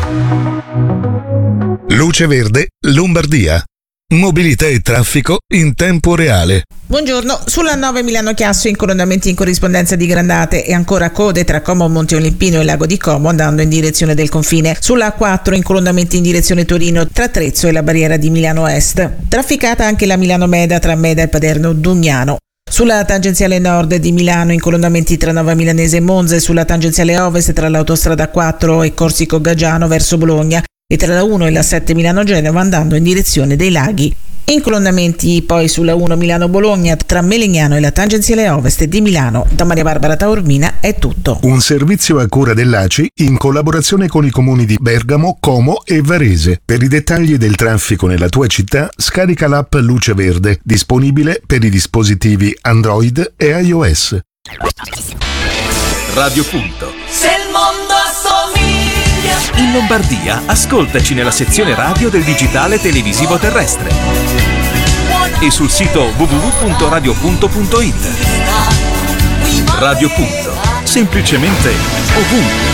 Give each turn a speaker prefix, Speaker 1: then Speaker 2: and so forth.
Speaker 1: Luce Verde, Lombardia. Mobilità e traffico in tempo reale.
Speaker 2: Buongiorno, sulla 9 Milano-Chiasso incoronamenti in corrispondenza di Grandate e ancora code tra Como Monte Olimpino e Lago di Como andando in direzione del confine. Sulla A4 incoronamenti in direzione Torino tra Trezzo e la barriera di Milano Est. Trafficata anche la Milano-Meda tra Meda e Paderno Dugnano. Sulla tangenziale nord di Milano incoronamenti tra Nova Milanese e Monza e sulla tangenziale ovest tra l'autostrada 4 e Corsico Gaggiano verso Bologna e tra la 1 e la 7 Milano-Genova andando in direzione dei laghi. Incolonnamenti poi sulla 1 Milano-Bologna tra Melegnano e la tangenziale ovest di Milano. Da Maria Barbara Taormina è tutto.
Speaker 1: Un servizio a cura dell'ACI in collaborazione con i comuni di Bergamo, Como e Varese. Per i dettagli del traffico nella tua città scarica l'app Luce Verde, disponibile per i dispositivi Android e iOS.
Speaker 3: Radio Punto.
Speaker 4: Se il mondo assomiglia.
Speaker 3: In Lombardia, ascoltaci nella sezione radio del digitale televisivo terrestre e sul sito www.radiopunto.it. Radio Punto, semplicemente ovunque.